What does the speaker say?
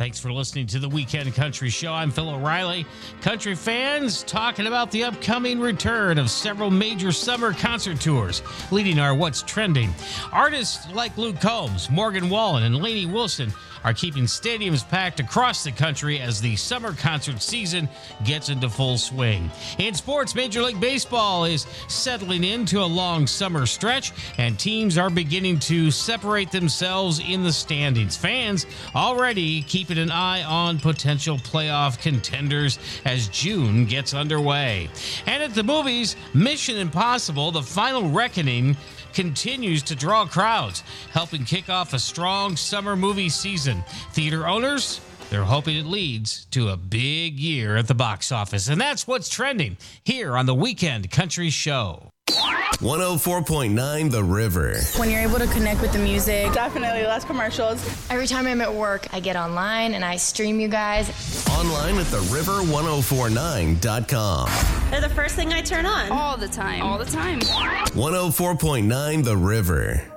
Thanks for listening to the Weekend Country Show. I'm Phil O'Reilly. Country fans talking about the upcoming return of several major summer concert tours, leading our What's Trending. Artists like Luke Combs, Morgan Wallen, and Lainey Wilson are keeping stadiums packed across the country as the summer concert season gets into full swing. In sports, Major League Baseball is settling into a long summer stretch, and teams are beginning to separate themselves in the standings. Fans already keeping an eye on potential playoff contenders as June gets underway. And at the movies, Mission Impossible: The Final Reckoning continues to draw crowds, helping kick off a strong summer movie season. Theater owners, they're hoping it leads to a big year at the box office. And that's what's trending here on the Weekend Country Show. 104.9 The River. When you're able to connect with the music. Definitely less commercials. Every time I'm at work, I get online and I stream you guys. Online at theriver1049.com. They're the first thing I turn on. All the time. 104.9 The River.